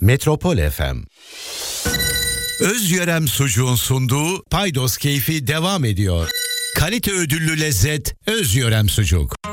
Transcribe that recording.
Metropol FM. Özyörem Sucuğun sunduğu Paydos Keyfi devam ediyor. Kalite ödüllü lezzet Özyörem Sucuk.